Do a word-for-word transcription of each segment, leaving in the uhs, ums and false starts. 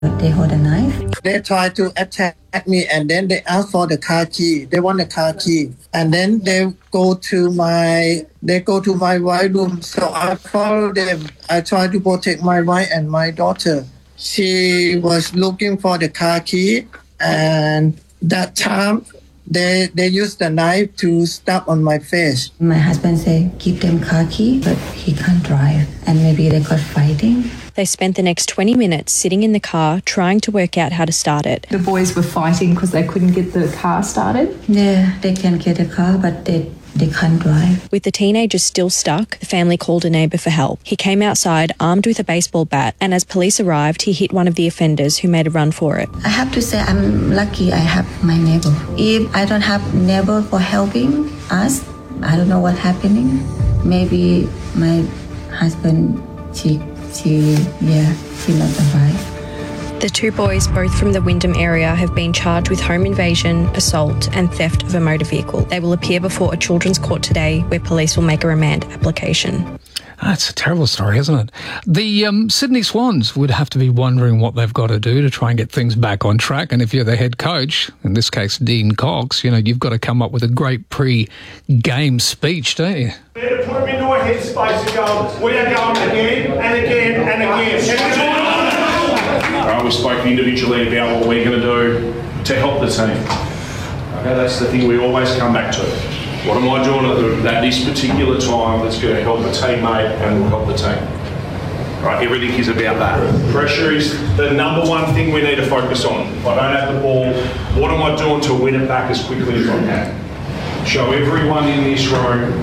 They hold a knife. They try to attack me and then they ask for the car key. They want the car key. And then they go to my they go to my white room. So I follow them. I try to protect my wife and my daughter. She was looking for the car key, and that time they they used the knife to stab on my face. My husband said, give them car key, but he can't drive. And maybe they got fighting. They spent the next twenty minutes sitting in the car trying to work out how to start it. The boys were fighting because they couldn't get the car started? Yeah, they can get a car, but they, they can't drive. With the teenagers still stuck, the family called a neighbour for help. He came outside armed with a baseball bat, and as police arrived, he hit one of the offenders who made a run for it. I have to say I'm lucky I have my neighbour. If I don't have neighbour for helping us, I don't know what's happening. Maybe my husband, she... She, yeah, she not survive. The two boys, both from the Wyndham area, have been charged with home invasion, assault and theft of a motor vehicle. They will appear before a children's court today where police will make a remand application. That's a terrible story, isn't it? The um, Sydney Swans would have to be wondering what they've got to do to try and get things back on track. And if you're the head coach, in this case Dean Cox, you know, you've got to come up with a great pre-game speech, don't you? Put them into a headspace and go, we are going again and again and again. Uh, we spoke individually about what we're going to do to help the team. Okay, that's the thing we always come back to. What am I doing at, the, at this particular time that's going to help a teammate and will help the team? Right, everything is about that. Pressure is the number one thing we need to focus on. If I don't have the ball, what am I doing to win it back as quickly as I can? Show everyone in this room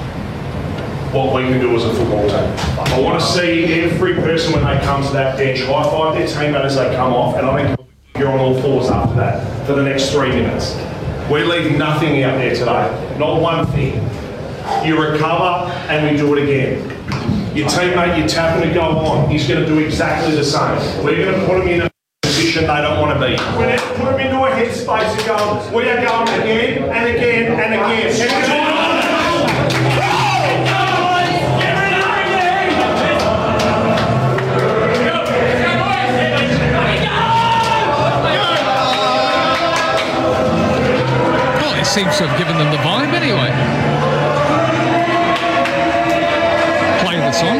what we can do as a football team. I want to see every person when they come to that bench high five their teammate as they come off, and I think you're on all fours after that for the next three minutes. We're leaving nothing out there today, not one thing. You recover and we do it again. Your teammate, you tap him to go on, he's going to do exactly the same. We're going to put him in a position they don't want to be. We're going to put him into a headspace and go, we are going again and again and again. Seems to have given them the vibe anyway. Play the song.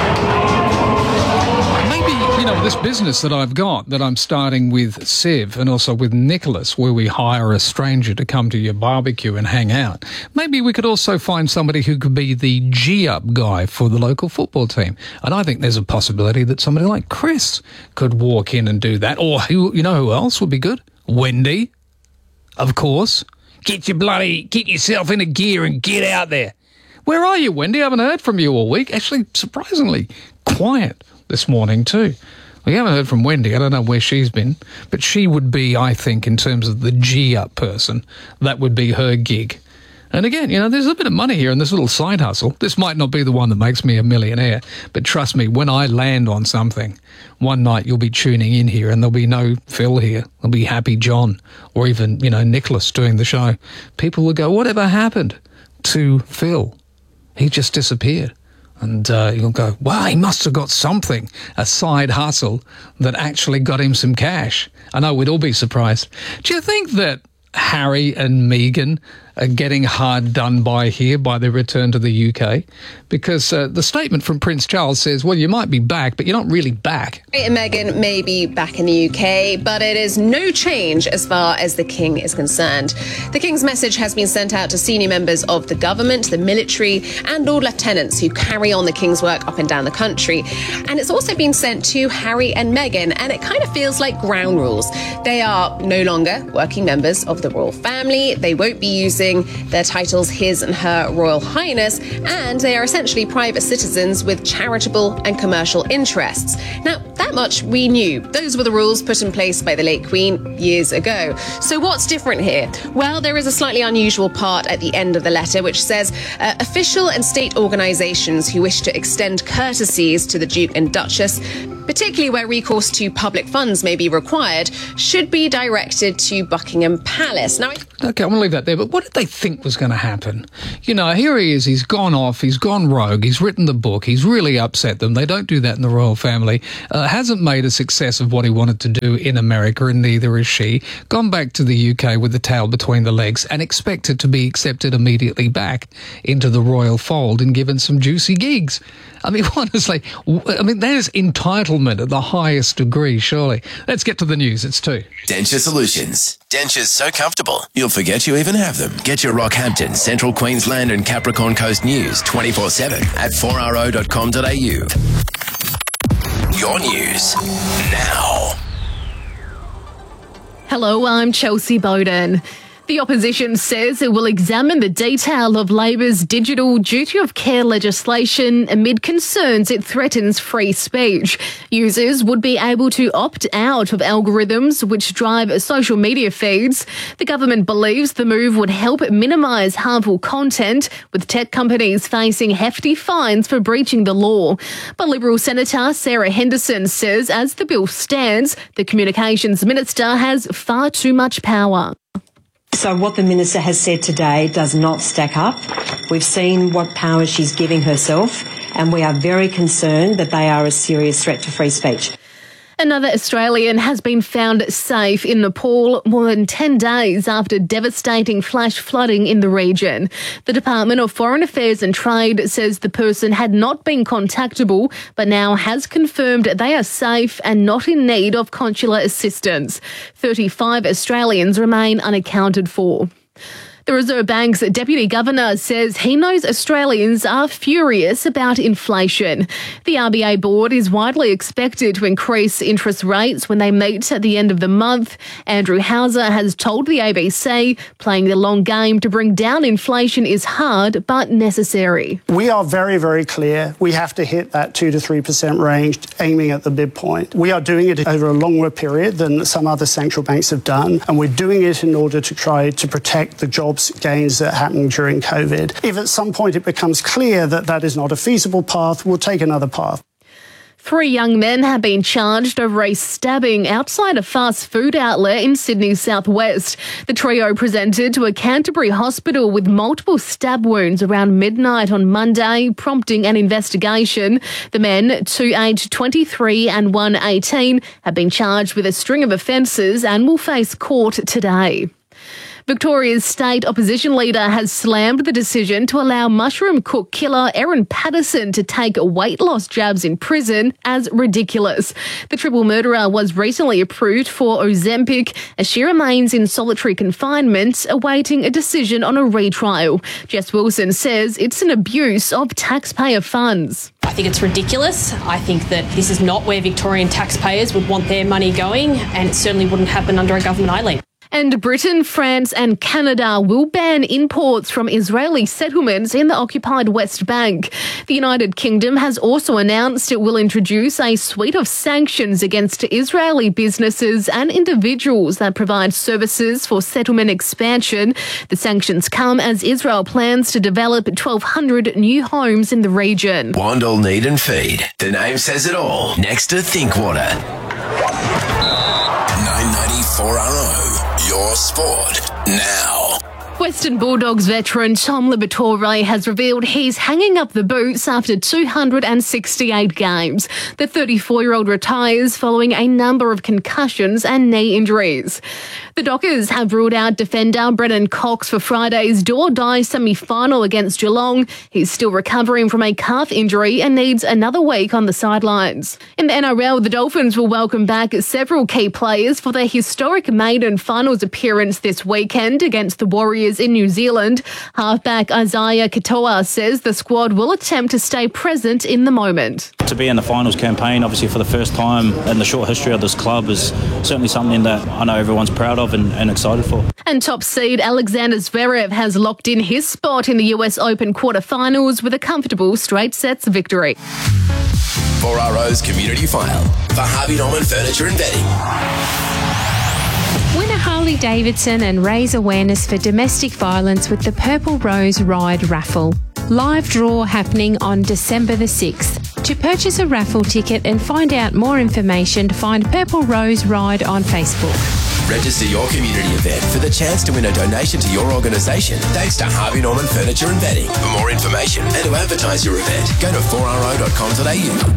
Maybe, you know, this business that I've got, that I'm starting with Siv and also with Nicholas, where we hire a stranger to come to your barbecue and hang out, maybe we could also find somebody who could be the G-up guy for the local football team. And I think there's a possibility that somebody like Chris could walk in and do that. Or, who, you know who else would be good? Wendy, of course. Get your bloody, get yourself in a gear and get out there. Where are you, Wendy? I haven't heard from you all week. Actually, surprisingly quiet this morning too. We haven't heard from Wendy. I don't know where she's been. But she would be, I think, in terms of the G-up person, that would be her gig. And again, you know, there's a bit of money here in this little side hustle. This might not be the one that makes me a millionaire, but trust me, when I land on something, one night you'll be tuning in here and there'll be no Phil here. There'll be Happy John or even, you know, Nicholas doing the show. People will go, whatever happened to Phil? He just disappeared. And uh, you'll go, wow, he must have got something, a side hustle that actually got him some cash. I know we'd all be surprised. Do you think that Harry and Meghan are getting hard done by here by their return to the U K? Because uh, the statement from Prince Charles says, well, you might be back, but you're not really back. Harry and Meghan may be back in the U K, but it is no change as far as the King is concerned. The King's message has been sent out to senior members of the government, the military, and Lord Lieutenants who carry on the King's work up and down the country. And it's also been sent to Harry and Meghan, and it kind of feels like ground rules. They are no longer working members of the royal family. They won't be using their titles His and Her Royal Highness, and they are essentially private citizens with charitable and commercial interests. Now, that much we knew. Those were the rules put in place by the late Queen years ago. So what's different here? Well, there is a slightly unusual part at the end of the letter which says uh, official and state organisations who wish to extend courtesies to the Duke and Duchess particularly where recourse to public funds may be required, should be directed to Buckingham Palace. Now, Okay, I'm going to leave that there, but what did they think was going to happen? You know, here he is, he's gone off, he's gone rogue, he's written the book, he's really upset them. They don't do that in the royal family. Uh, hasn't made a success of what he wanted to do in America, and neither is she. Gone back to the U K with the tail between the legs and expected to be accepted immediately back into the royal fold and given some juicy gigs. I mean, honestly, I mean, there's entitlement at the highest degree, surely. Let's get to the news. It's two. Denture Solutions. Dentures so comfortable, you'll forget you even have them. Get your Rockhampton, Central Queensland and Capricorn Coast news twenty-four seven at four r o dot com dot a u. Your news now. Hello, I'm Chelsea Bowden. The opposition says it will examine the detail of Labor's digital duty of care legislation amid concerns it threatens free speech. Users would be able to opt out of algorithms which drive social media feeds. The government believes the move would help minimise harmful content, with tech companies facing hefty fines for breaching the law. But Liberal Senator Sarah Henderson says as the bill stands, the Communications Minister has far too much power. So what the Minister has said today does not stack up. We've seen what powers she's giving herself, and we are very concerned that they are a serious threat to free speech. Another Australian has been found safe in Nepal more than ten days after devastating flash flooding in the region. The Department of Foreign Affairs and Trade says the person had not been contactable, but now has confirmed they are safe and not in need of consular assistance. thirty-five Australians remain unaccounted for. The Reserve Bank's Deputy Governor says he knows Australians are furious about inflation. The R B A board is widely expected to increase interest rates when they meet at the end of the month. Andrew Hauser has told the A B C playing the long game to bring down inflation is hard but necessary. We are very, very clear. We have to hit that two to three percent range, aiming at the midpoint. We are doing it over a longer period than some other central banks have done, and we're doing it in order to try to protect the jobs gains that happened during COVID. If at some point it becomes clear that that is not a feasible path, we'll take another path. Three young men have been charged over a stabbing outside a fast food outlet in Sydney's southwest. The trio presented to a Canterbury hospital with multiple stab wounds around midnight on Monday, prompting an investigation. The men, two aged twenty-three and one eighteen, have been charged with a string of offences and will face court today. Victoria's state opposition leader has slammed the decision to allow mushroom cook killer Erin Patterson to take weight loss jabs in prison as ridiculous. The triple murderer was recently approved for Ozempic as she remains in solitary confinement awaiting a decision on a retrial. Jess Wilson says it's an abuse of taxpayer funds. I think it's ridiculous. I think that this is not where Victorian taxpayers would want their money going, and it certainly wouldn't happen under a government I lead. And Britain, France and Canada will ban imports from Israeli settlements in the occupied West Bank. The United Kingdom has also announced it will introduce a suite of sanctions against Israeli businesses and individuals that provide services for settlement expansion. The sanctions come as Israel plans to develop twelve hundred new homes in the region. Wandle Need and Feed. The name says it all. Next to Thinkwater. nine ninety-four R O. Your sport now. Western Bulldogs veteran Tom Liberatore has revealed he's hanging up the boots after two hundred sixty-eight games. The thirty-four-year-old retires following a number of concussions and knee injuries. The Dockers have ruled out defender Brennan Cox for Friday's do-or-die semi-final against Geelong. He's still recovering from a calf injury and needs another week on the sidelines. In the N R L, the Dolphins will welcome back several key players for their historic maiden finals appearance this weekend against the Warriors in New Zealand. Halfback Isaiah Katoa says the squad will attempt to stay present in the moment. To be in the finals campaign, obviously for the first time in the short history of this club, is certainly something that I know everyone's proud of and, and excited for. And top seed Alexander Zverev has locked in his spot in the U S Open quarterfinals with a comfortable straight sets victory. four R O's Community File for Harvey Norman Furniture and Bedding. Win a Harley Davidson and raise awareness for domestic violence with the Purple Rose Ride raffle. Live draw happening on December the sixth. To purchase a raffle ticket and find out more information, find Purple Rose Ride on Facebook. Register your community event for the chance to win a donation to your organisation thanks to Harvey Norman Furniture and Bedding. For more information and to advertise your event, go to four r o dot com dot a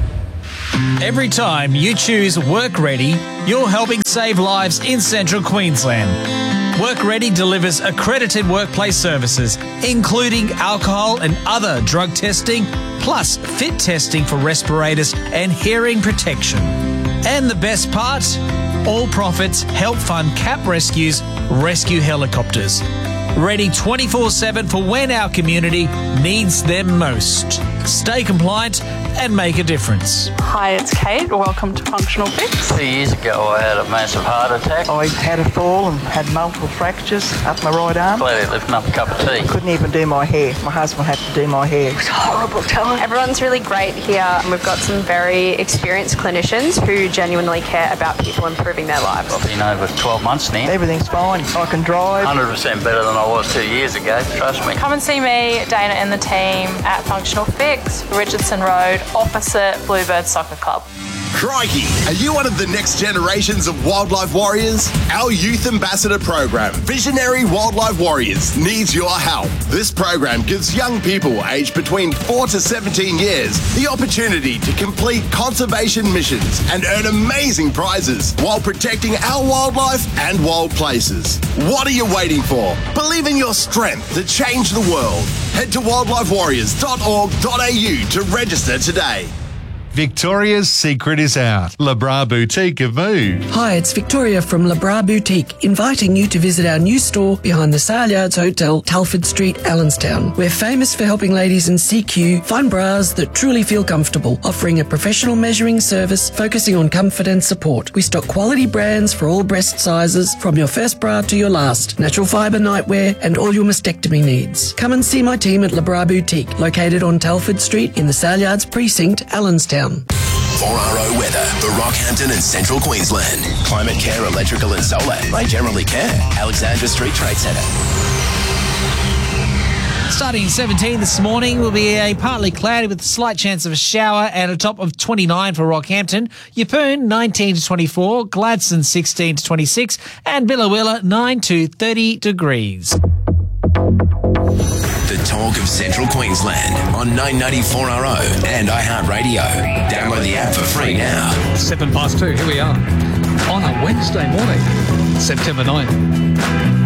u. Every time you choose Work Ready, you're helping save lives in Central Queensland. Work Ready delivers accredited workplace services, including alcohol and other drug testing, plus fit testing for respirators and hearing protection. And the best part? All profits help fund C A P Rescue's rescue helicopters. Ready twenty-four seven for when our community needs them most. Stay compliant and make a difference. Hi, it's Kate. Welcome to Functional Fix. Two years ago, I had a massive heart attack. I had a fall and had multiple fractures up my right arm. Glad lifting up a cup of tea. Couldn't even do my hair. My husband had to do my hair. It was a horrible time. Everyone's really great here. We've got some very experienced clinicians who genuinely care about people improving their lives. I've been over twelve months now. Everything's fine. I can drive. one hundred percent better than I was two years ago, trust me. Come and see me, Dana and the team at Functional Fix, Richardson Road, opposite Bluebird Soccer Club. Crikey! Are you one of the next generations of wildlife warriors? Our Youth Ambassador program, Visionary Wildlife Warriors, needs your help. This program gives young people aged between four to seventeen years the opportunity to complete conservation missions and earn amazing prizes while protecting our wildlife and wild places. What are you waiting for? Believe in your strength to change the world. Head to wildlife warriors dot org dot a u to register today. Victoria's secret is out. Le Bras Boutique have moved. Hi, it's Victoria from Le Bras Boutique, inviting you to visit our new store behind the Sale Yards Hotel, Telford Street, Allenstown. We're famous for helping ladies in C Q find bras that truly feel comfortable, offering a professional measuring service focusing on comfort and support. We stock quality brands for all breast sizes, from your first bra to your last, natural fibre nightwear and all your mastectomy needs. Come and see my team at Le Bras Boutique, located on Telford Street in the Sale Yards Precinct, Allenstown. four R O weather for Rockhampton and Central Queensland. Climate Care Electrical and Solar. They generally care. Alexandra Street Trade Centre. Starting seventeen this morning will be a partly cloudy with a slight chance of a shower and a top of twenty-nine for Rockhampton. Yeppoon nineteen to twenty-four, Gladstone sixteen to twenty-six, and Billawilla nine to thirty degrees. The talk of Central Queensland on nine ninety-four R O and iHeartRadio. Download the app for free now. Seven past two, here we are on a Wednesday morning, September ninth.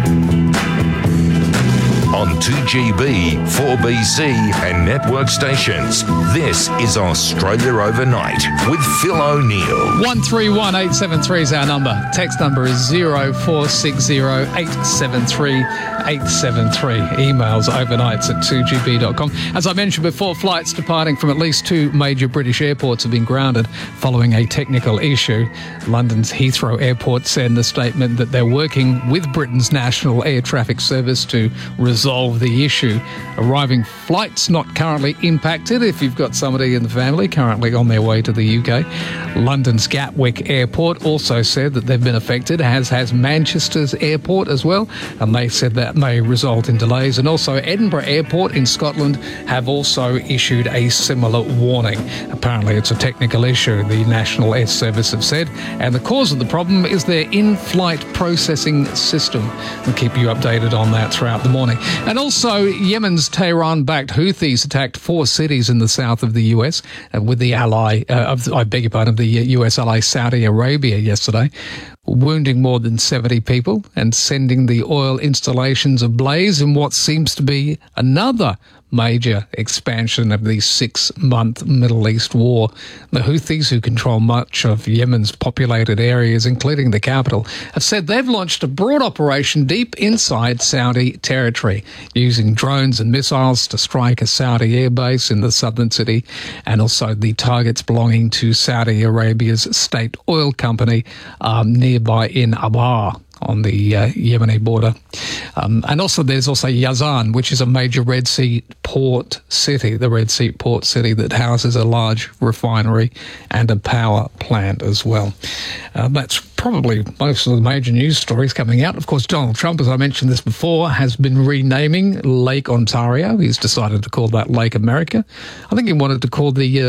On two G B, four B C and network stations, this is Australia Overnight with Phil O'Neill. one three one eight seven three is our number. Text number is zero four six zero eight seven three eight seven three. Emails overnights at two G B dot com. As I mentioned before, flights departing from at least two major British airports have been grounded following a technical issue. London's Heathrow Airport said in the statement that they're working with Britain's National Air Traffic Service to resolve the issue. Arriving flights not currently impacted if you've got somebody in the family currently on their way to the U K. London's Gatwick Airport also said that they've been affected, as has Manchester's airport as well, and they said that may result in delays. And also Edinburgh Airport in Scotland have also issued a similar warning. Apparently it's a technical issue, the National Air Service have said, and the cause of the problem is their in-flight processing system. We'll keep you updated on that throughout the morning. And also, Yemen's Tehran-backed Houthis attacked four cities in the south of the U S uh, with the ally, uh, of, I beg your pardon, of the U S ally Saudi Arabia yesterday, wounding more than seventy people and sending the oil installations ablaze in what seems to be another major expansion of the six-month Middle East war. The Houthis, who control much of Yemen's populated areas, including the capital, have said they've launched a broad operation deep inside Saudi territory, using drones and missiles to strike a Saudi airbase in the southern city and also the targets belonging to Saudi Arabia's state oil company um, nearby in Abha, on the uh, Yemeni border. Um, and also there's also Yazan, which is a major Red Sea port city, the Red Sea port city that houses a large refinery and a power plant as well. Uh, that's probably most of the major news stories coming out. Of course, Donald Trump, as I mentioned this before, has been renaming Lake Ontario. He's decided to call that Lake America. I think he wanted to call the um,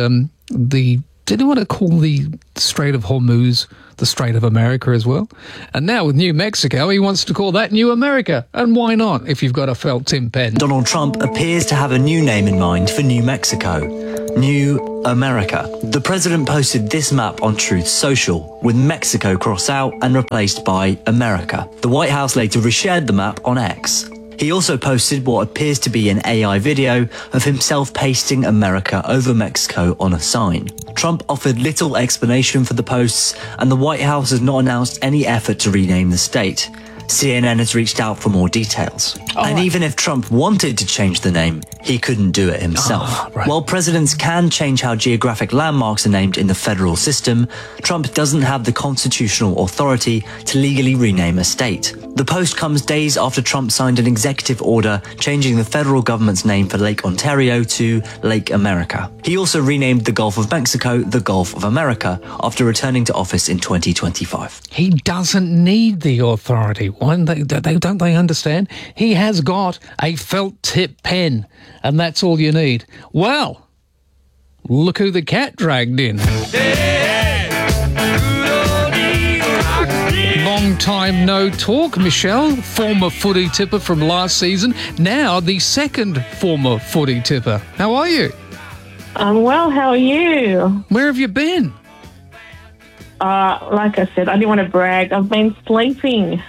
the... Did he want to call the Strait of Hormuz the Strait of America as well? And now with New Mexico, he wants to call that New America. And why not, if you've got a felt tip pen? Donald Trump appears to have a new name in mind for New Mexico. New America. The president posted this map on Truth Social, with Mexico crossed out and replaced by America. The White House later reshared the map on X. He also posted what appears to be an A I video of himself pasting America over Mexico on a sign. Trump offered little explanation for the posts, and the White House has not announced any effort to rename the state. C N N has reached out for more details. Oh, and even if Trump wanted to change the name, he couldn't do it himself. Oh, right. While presidents can change how geographic landmarks are named in the federal system, Trump doesn't have the constitutional authority to legally rename a state. The post comes days after Trump signed an executive order changing the federal government's name for Lake Ontario to Lake America. He also renamed the Gulf of Mexico the Gulf of America after returning to office in twenty twenty-five. He doesn't need the authority. Why don't they, they, don't they understand? He has got a felt tip pen, and that's all you need. Well, look who the cat dragged in. Long time no talk, Michelle, former footy tipper from last season, now the second former footy tipper. How are you? I'm well, how are you? Where have you been? Uh, like I said, I didn't want to brag. I've been sleeping.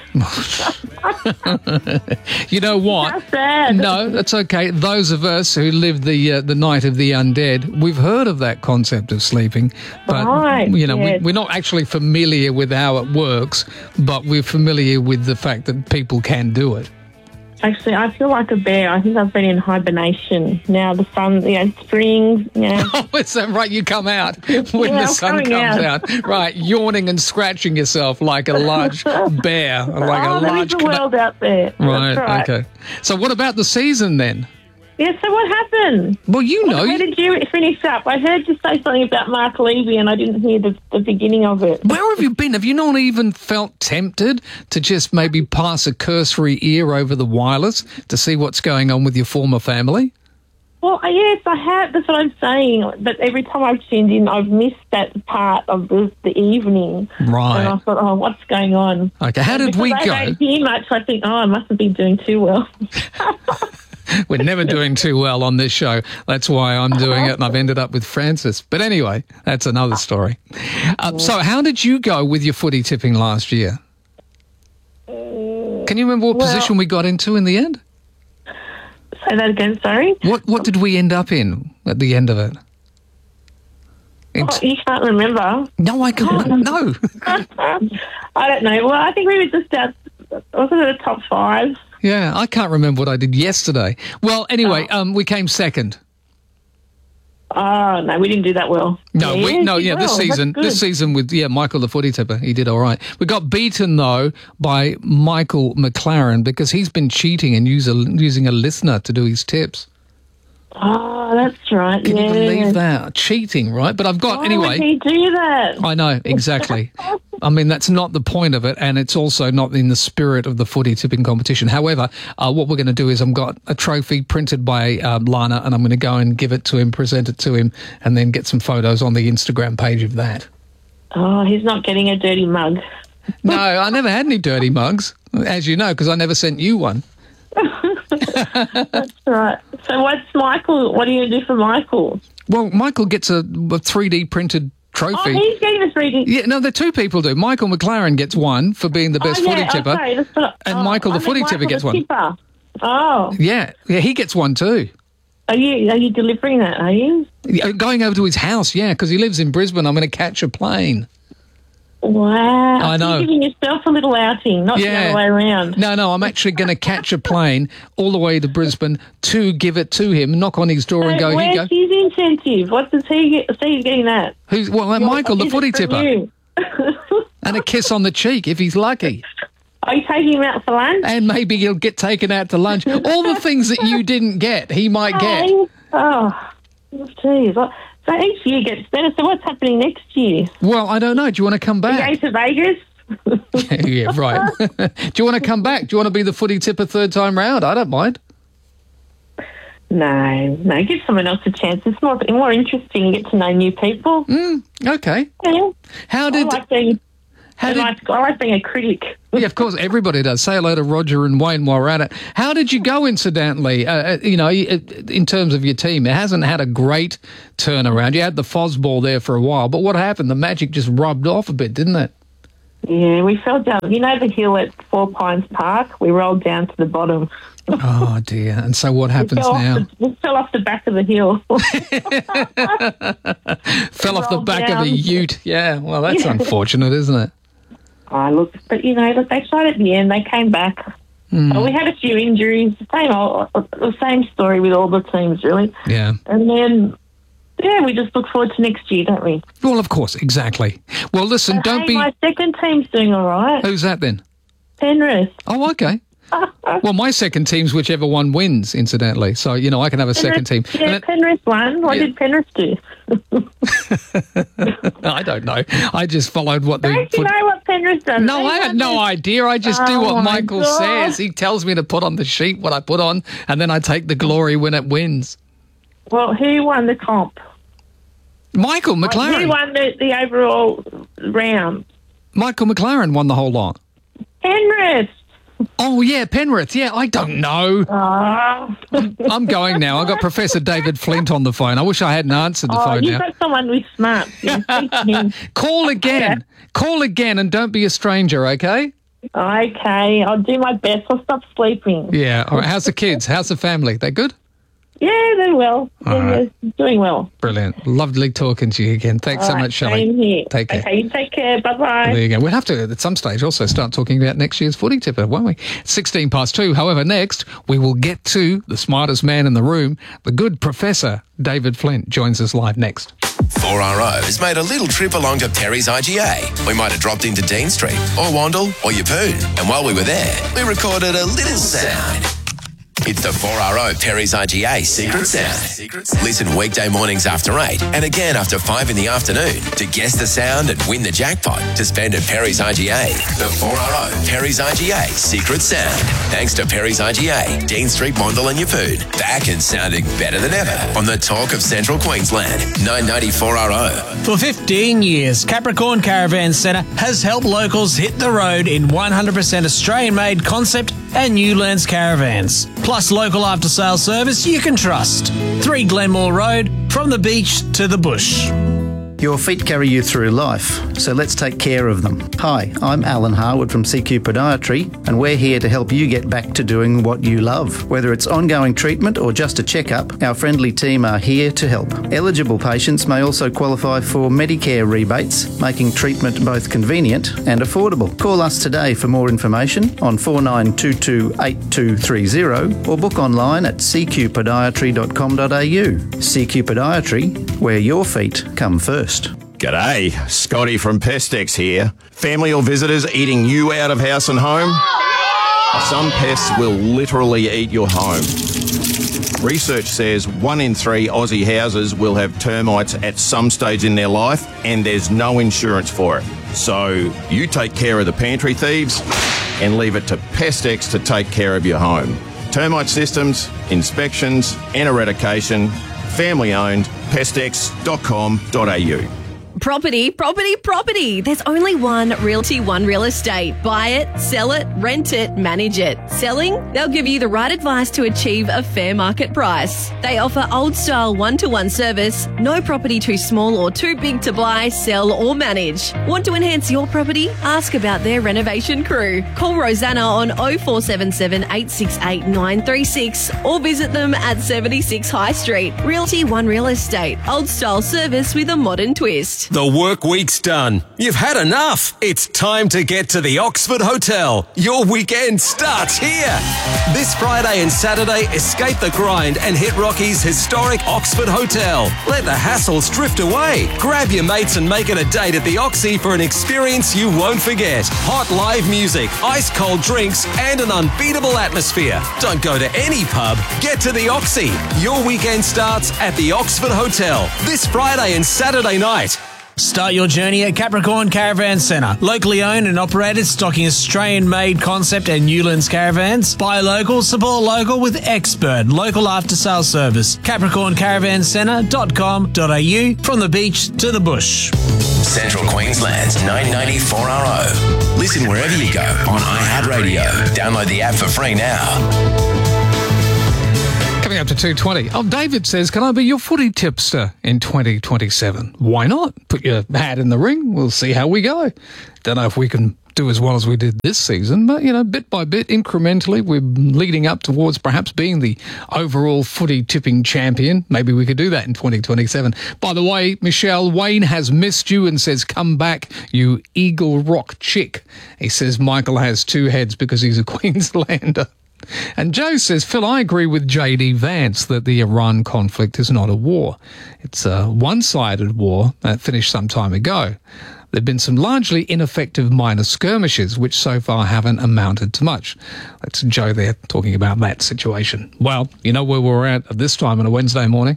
You know what? How sad. No, that's okay. Those of us who lived the uh, the night of the undead, we've heard of that concept of sleeping, but right, you know, yes. we, we're not actually familiar with how it works, but we're familiar with the fact that people can do it. Actually, I feel like a bear. I think I've been in hibernation. Now the sun, you know, spring, you know. Oh, is that right? You come out when Yeah, the sun I'm comes out. out. Right, yawning and scratching yourself like a large bear. Like oh, a there is large a world out there. Right, That's right, okay. So what about the season then? Yeah, so what happened? Well, you know. Where did you finish up? I heard you say something about Mark Levy and I didn't hear the, the beginning of it. Where have you been? Have you not even felt tempted to just maybe pass a cursory ear over the wireless to see what's going on with your former family? Well, yes, I have. That's what I'm saying. But every time I've tuned in, I've missed that part of the, the evening. Right. And I thought, oh, what's going on? Okay, how did because we I go? I don't hear much. I think, oh, I mustn't be doing too well. We're never doing too well on this show. That's why I'm doing it, and I've ended up with Francis. But anyway, that's another story. Uh, so how did you go with your footy tipping last year? Can you remember what well, position we got into in the end? Say that again, sorry? What What did we end up in at the end of it? Oh, you can't remember? No, I can't. No. I don't know. Well, I think we were just out, wasn't it the top five? Yeah, I can't remember what I did yesterday. Well, anyway, oh. um, we came second. Oh, no, we didn't do that well. No, yeah, we, no, yeah, well. this season, this season with, yeah, Michael the footy tipper, he did all right. We got beaten, though, by Michael McLaren because he's been cheating and use a, using a listener to do his tips. Oh, that's right, Can yeah. you believe that? Cheating, right? But I've got, Why anyway. would he do that? I know, exactly. I mean, that's not the point of it, and it's also not in the spirit of the footy tipping competition. However, uh, what we're going to do is I've got a trophy printed by um, Lana, and I'm going to go and give it to him, present it to him, and then get some photos on the Instagram page of that. Oh, he's not getting a dirty mug. No, I never had any dirty mugs, as you know, because I never sent you one. That's right. So what's Michael? What are you going to do for Michael? Well, Michael gets a, a three D printed trophy. Oh, he's getting a three D. Yeah, no, the two people do. Michael McLaren gets one for being the best oh, yeah, footy tipper, okay, that's what, and oh, Michael the I footy meant tipper Michael gets the one. Tipper. Oh. Yeah, yeah, he gets one too. Are you are you delivering that, are you? Yeah, going over to his house, yeah, because he lives in Brisbane. I'm going to catch a plane. Wow. I know. You're giving yourself a little outing, not Yeah. the other way around. No, no, I'm actually going to catch a plane all the way to Brisbane to give it to him, knock on his door So and go, here you where's go. his incentive? What does he get? So he's getting that? Who's, well, Your- Michael, the is it footy from tipper. you? And a kiss on the cheek if he's lucky. Are you taking him out for lunch? And maybe he'll get taken out to lunch. All the things that you didn't get, he might get. Oh, geez. Well, so each year gets better. So what's happening next year? Well, I don't know. Do you want to come You back? go to Vegas? Yeah, right. Do you want to come back? Do you want to be the footy tipper third time round? I don't mind. No, no, give someone else a chance. It's more more interesting. You get to know new people. Mm, okay. Yeah. How did... I like being, how I, did like, I like being a critic. Yeah, of course, everybody does. Say hello to Roger and Wayne while we're at it. How did you go, incidentally, uh, you know, in terms of your team? It hasn't had a great turnaround. You had the Fosball there for a while, but what happened? The magic just rubbed off a bit, didn't it? Yeah, we fell down. You know the hill at Four Pines Park? We rolled down to the bottom. Oh, dear. And so what happens we fell now? Off the, we fell off the back of the hill. Fell off the rolled back down. of a ute. Yeah, well, that's Yeah. unfortunate, isn't it? Oh, look, but, you know, look, they tried at the end. They came back. Mm. But we had a few injuries. Same old, the same story with all the teams, really. Yeah. And then, yeah, we just look forward to next year, don't we? Well, of course, exactly. Well, listen, But don't hey, be... my second team's doing all right. Who's that then? Penrith. Oh, okay. Well, my second team's whichever one wins, incidentally. So, you know, I can have a second team. Yeah, And it- Penrith won. What Yeah. did Penrith do? I don't know. I just followed what the... Don't you know what Penrith done? No, They I had won no this- idea. I just do Oh, what my Michael God. says. He tells me to put on the sheet what I put on, and then I take the glory when it wins. Well, who won the comp? Michael Who McLaren. won the, the overall round? Michael McLaren won the whole lot. Penrith. Oh, yeah, Penrith. Yeah, I don't know. Oh, I'm going now. I've got Professor David Flint on the phone. I wish I hadn't answered the oh phone you've now. got someone with smarts. Yeah, speak to him. Call again. Call again and don't be a stranger, okay? Okay, I'll do my best. I'll stop sleeping. Yeah. All right. How's the kids? How's the family? They good? Yeah, they're well. All They're right. doing well. Brilliant. Lovely talking to you again. Thanks so All right, much, Shelley. same here. Take care. Okay, you take care. Bye-bye. There you go. We'll have to, at some stage, also start talking about next year's footy tipper, won't we? sixteen past two. However, next, we will get to the smartest man in the room. The good Professor David Flint joins us live next. four R O has made a little trip along to Perry's I G A. We might have dropped into Dean Street, or Wandle, or Yeppoon. And while we were there, we recorded a little sound. It's the four R O Perry's I G A Secret Sound. Listen weekday mornings after eight and again after five in the afternoon to guess the sound and win the jackpot to spend at Perry's I G A. The four R O Perry's I G A Secret Sound. Thanks to Perry's I G A, Dean Street, Wandle and Yeppoon. Back and sounding better than ever on the talk of Central Queensland. nine ninety four R O. For fifteen years, Capricorn Caravan Centre has helped locals hit the road in one hundred percent Australian-made concept and Newlands caravans. Plus local after-sales service you can trust. three Glenmore Road, from the beach to the bush. Your feet carry you through life, so let's take care of them. Hi, I'm Alan Harwood from C Q Podiatry, and we're here to help you get back to doing what you love. Whether it's ongoing treatment or just a checkup, our friendly team are here to help. Eligible patients may also qualify for Medicare rebates, making treatment both convenient and affordable. Call us today for more information on four nine two two eight two three zero or book online at c q podiatry dot com dot a u. C Q Podiatry, where your feet come first. G'day, Scotty from Pestex here. Family or visitors eating you out of house and home? Some pests will literally eat your home. Research says one in three Aussie houses will have termites at some stage in their life, and there's no insurance for it. So you take care of the pantry thieves and leave it to Pestex to take care of your home. Termite systems, inspections and eradication, family owned, pestex dot com dot a u. Property, property, property. There's only one Realty One Real Estate. Buy it, sell it, rent it, manage it. Selling? They'll give you the right advice to achieve a fair market price. They offer old style one-to-one service. No property too small or too big to buy, sell or manage. Want to enhance your property? Ask about their renovation crew. Call Rosanna on oh four seven seven, eight six eight, nine three six or visit them at seventy-six High Street. Realty One Real Estate. Old style service with a modern twist. The work week's done. You've had enough. It's time to get to the Oxford Hotel. Your weekend starts here. This Friday and Saturday, escape the grind and hit Rocky's historic Oxford Hotel. Let the hassles drift away. Grab your mates and make it a date at the Oxy for an experience you won't forget. Hot live music, ice cold drinks, and an unbeatable atmosphere. Don't go to any pub. Get to the Oxy. Your weekend starts at the Oxford Hotel this Friday and Saturday night. Start your journey at Capricorn Caravan Centre. Locally owned and operated, stocking Australian-made concept and Newlands caravans. Buy local, support local with expert local after-sales service. capricorn caravan centre dot com dot a u, from the beach to the bush. Central Queensland's nine ninety four R O. Listen wherever you go on iHeartRadio. Download the app for free now. Coming up to two twenty. Oh, David says, can I be your footy tipster in twenty twenty-seven? Why not? Put your hat in the ring. We'll see how we go. Don't know if we can do as well as we did this season, but, you know, bit by bit, incrementally, we're leading up towards perhaps being the overall footy tipping champion. Maybe we could do that in twenty twenty-seven. By the way, Michelle, Wayne has missed you and says, come back, you Eagle Rock chick. He says Michael has two heads because he's a Queenslander. And Joe says, Phil, I agree with J D Vance that the Iran conflict is not a war. It's a one-sided war that finished some time ago. There have been some largely ineffective minor skirmishes, which so far haven't amounted to much. That's Joe there talking about that situation. Well, you know where we're at at this time on a Wednesday morning?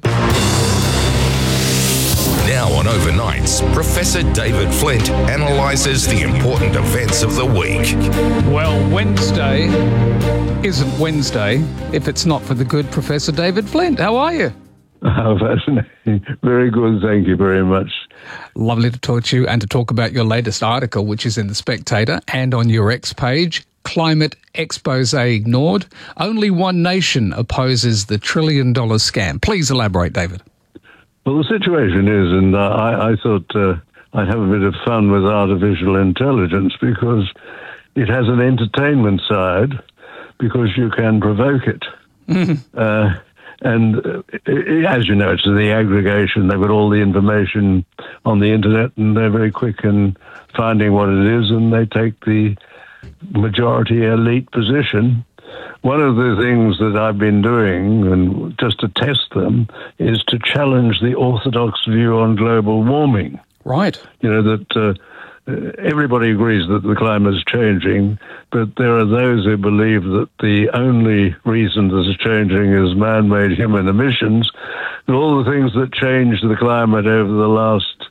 Now on Overnights, Professor David Flint analyses the important events of the week. Well, Wednesday isn't Wednesday if it's not for the good Professor David Flint. How are you? Oh, fascinating. Very good. Thank you very much. Lovely to talk to you and to talk about your latest article, which is in The Spectator and on your X page. Climate expose ignored. Only one nation opposes the trillion dollar scam. Please elaborate, David. Well, the situation is, and uh, I, I thought uh, I'd have a bit of fun with artificial intelligence because it has an entertainment side because you can provoke it. Mm-hmm. Uh, and uh, it, as you know, it's the aggregation. They've got all the information on the internet and they're very quick in finding what it is, and they take the majority elite position. One of the things that I've been doing, and just to test them, is to challenge the orthodox view on global warming. Right. You know, that uh, everybody agrees that the climate is changing, but there are those who believe that the only reason that it's changing is man-made human emissions, and all the things that changed the climate over the last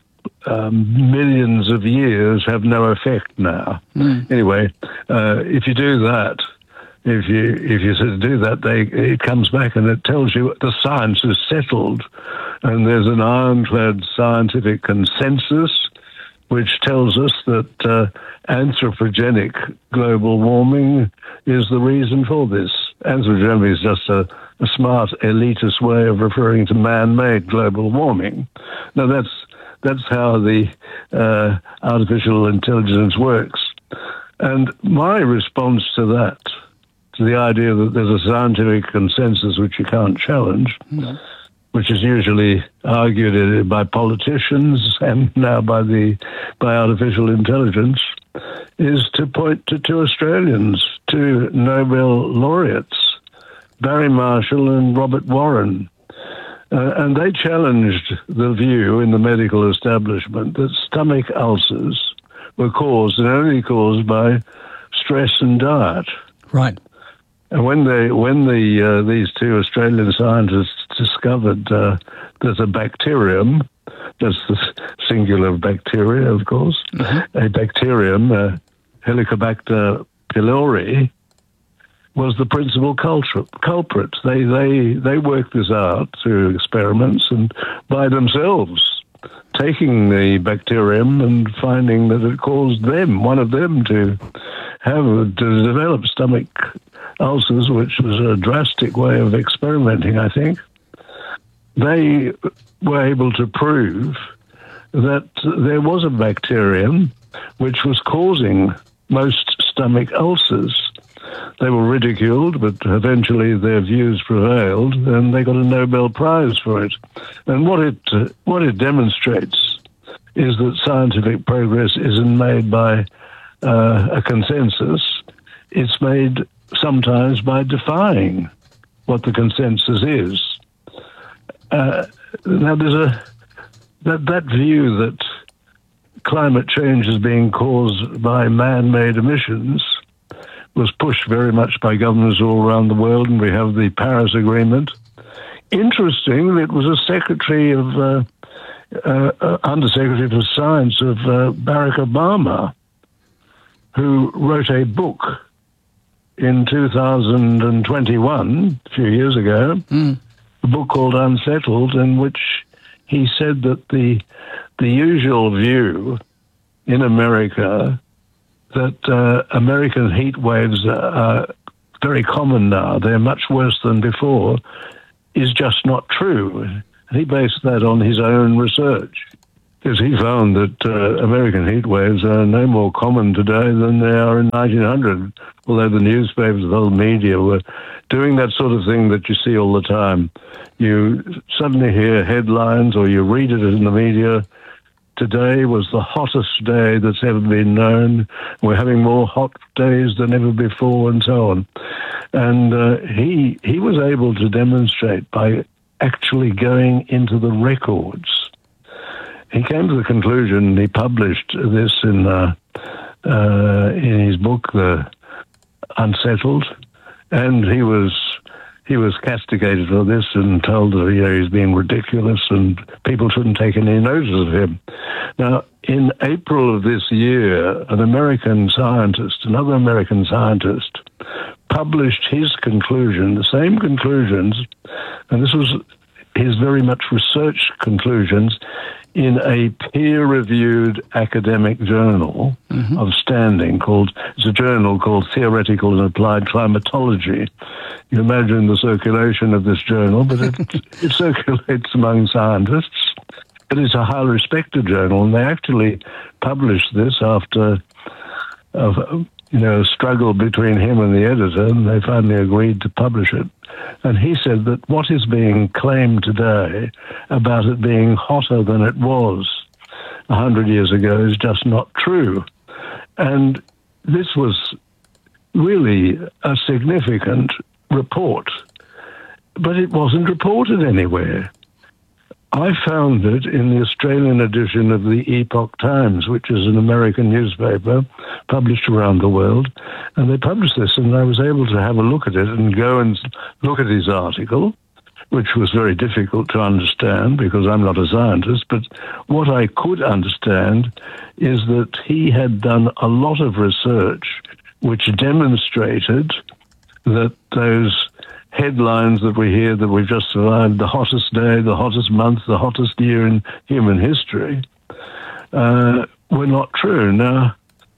um, millions of years have no effect now. Mm. Anyway, uh, if you do that, If you if you sort of do that, they it comes back and it tells you the science is settled, and there's an ironclad scientific consensus which tells us that uh, anthropogenic global warming is the reason for this. Anthropogenic is just a, a smart elitist way of referring to man-made global warming. Now that's that's how the uh, artificial intelligence works, and my response to that, to the idea that there's a scientific consensus which you can't challenge, mm-hmm. which is usually argued by politicians and now by the by artificial intelligence, is to point to two Australians, two Nobel laureates, Barry Marshall and Robert Warren. Uh, and they challenged the view in the medical establishment that stomach ulcers were caused and only caused by stress and diet. Right. And when they, when the uh, these two Australian scientists discovered uh, there's a bacterium, that's the singular bacteria, of course, mm-hmm. a bacterium, uh, Helicobacter pylori, was the principal culprit. They they they worked this out through experiments and by themselves, taking the bacterium and finding that it caused them, one of them, to have to develop stomach ulcers, which was a drastic way of experimenting, I think. They were able to prove that there was a bacterium which was causing most stomach ulcers. They were ridiculed, but eventually their views prevailed, and they got a Nobel Prize for it. And what it uh, what it demonstrates is that scientific progress isn't made by uh, a consensus. It's made sometimes by defying what the consensus is. Uh, now, there's a that that view that climate change is being caused by man-made emissions was pushed very much by governments all around the world, and we have the Paris Agreement. Interesting, it was a secretary of uh, uh, uh, Undersecretary for Science of uh, Barack Obama, who wrote a book in two thousand twenty-one, a few years ago, mm. a book called Unsettled, in which he said that the the usual view in America that uh, American heat waves are very common now, they're much worse than before, is just not true. And he based that on his own research, because he found that uh, American heat waves are no more common today than they are in nineteen hundred, although the newspapers, the whole media were doing that sort of thing that you see all the time. You suddenly hear headlines or you read it in the media, today was the hottest day that's ever been known. We're having more hot days than ever before, and so on. And uh, he he was able to demonstrate by actually going into the records. He came to the conclusion, he published this in uh, uh, in his book, The Unsettled, and he was he was castigated for this and told that, you know, he's being ridiculous and people shouldn't take any notice of him. Now, in April of this year, an American scientist, another American scientist, published his conclusion, the same conclusions, and this was his very much research conclusions, in a peer-reviewed academic journal mm-hmm. of standing called, it's a journal called Theoretical and Applied Climatology. You imagine the circulation of this journal, but it, it circulates among scientists. It is a highly respected journal, and they actually published this after of, you know, a struggle between him and the editor, and they finally agreed to publish it. And he said that what is being claimed today about it being hotter than it was a hundred years ago is just not true. And this was really a significant report, but it wasn't reported anywhere. I found it in the Australian edition of the Epoch Times, which is an American newspaper published around the world, and they published this, and I was able to have a look at it and go and look at his article, which was very difficult to understand because I'm not a scientist, but what I could understand is that he had done a lot of research which demonstrated that those headlines that we hear that we've just survived the hottest day, the hottest month, the hottest year in human history, uh, were not true. Now,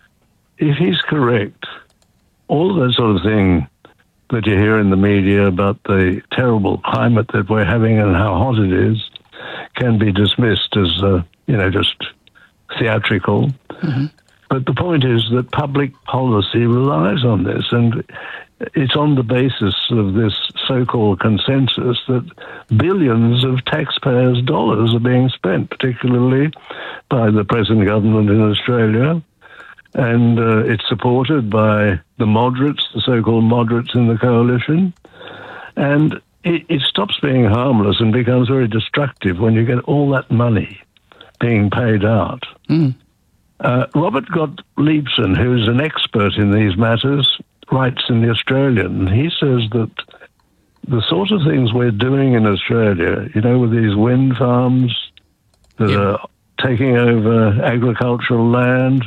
if he's correct, all of that sort of thing that you hear in the media about the terrible climate that we're having and how hot it is can be dismissed as, uh, you know, just theatrical. Mm-hmm. But the point is that public policy relies on this, and it's on the basis of this so-called consensus that billions of taxpayers' dollars are being spent, particularly by the present government in Australia. And uh, it's supported by the moderates, the so-called moderates in the coalition. And it, it stops being harmless and becomes very destructive when you get all that money being paid out. Mm. Uh, Robert Gottliebsen, who's an expert in these matters, writes in The Australian. He says that the sort of things we're doing in Australia, you know, with these wind farms that yep. are taking over agricultural land,